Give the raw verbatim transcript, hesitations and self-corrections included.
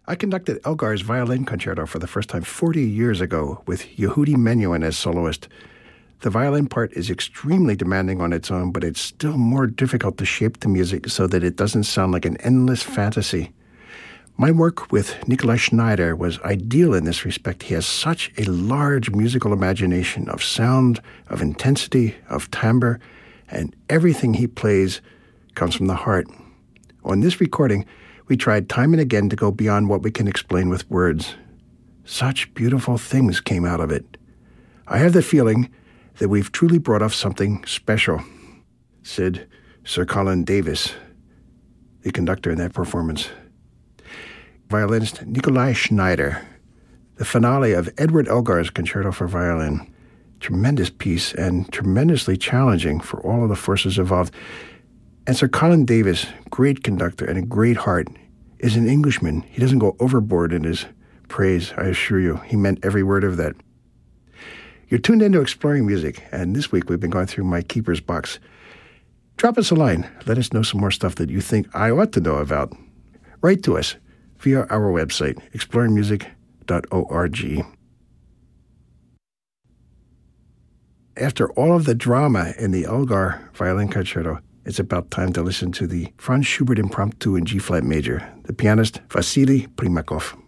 I conducted Elgar's violin concerto for the first time forty years ago with Yehudi Menuhin as soloist. The violin part is extremely demanding on its own, but it's still more difficult to shape the music so that it doesn't sound like an endless fantasy. My work with Nikolai Schneider was ideal in this respect. He has such a large musical imagination of sound, of intensity, of timbre, and everything he plays comes from the heart. On this recording, we tried time and again to go beyond what we can explain with words. Such beautiful things came out of it. I have the feeling that we've truly brought off something special, said Sir Colin Davis, the conductor in that performance. Violinist Nikolai Schneider, the finale of Edward Elgar's Concerto for Violin. Tremendous piece and tremendously challenging for all of the forces involved. And Sir Colin Davis, great conductor and a great heart, is an Englishman. He doesn't go overboard in his praise, I assure you. He meant every word of that. You're tuned into Exploring Music, and this week we've been going through my Keeper's Box. Drop us a line. Let us know some more stuff that you think I ought to know about. Write to us via our website, exploring music dot org. After all of the drama in the Elgar Violin Concerto, it's about time to listen to the Franz Schubert Impromptu in G-flat major, the pianist Vasily Primakov.